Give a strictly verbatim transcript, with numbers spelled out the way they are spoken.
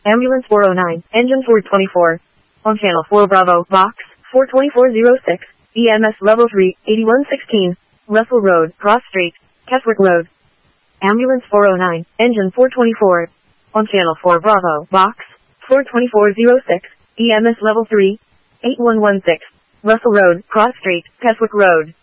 Ambulance four oh nine, engine four twenty-four. On channel four Bravo, box, four twenty-four oh six, E M S level three, eighty-one sixteen, Russell Road, Cross Street, Keswick Road. Ambulance four oh nine, engine four twenty-four. On channel four Bravo, box, four twenty-four oh six, E M S level three, eighty-one sixteen, Russell Road, Cross Street, Keswick Road.